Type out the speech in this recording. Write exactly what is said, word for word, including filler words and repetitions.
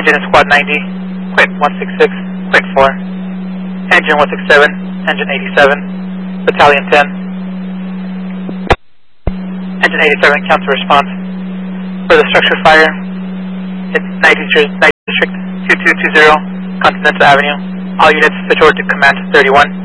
Engine is Squad ninety, Quint one sixty-six, Quint four. Engine one sixty-seven, Engine eighty-seven, Battalion ten. Engine eighty-seven, counter response. For the structure fire, it's ninety District two two two zero, Continental Avenue. All units switch over to Command thirty-one.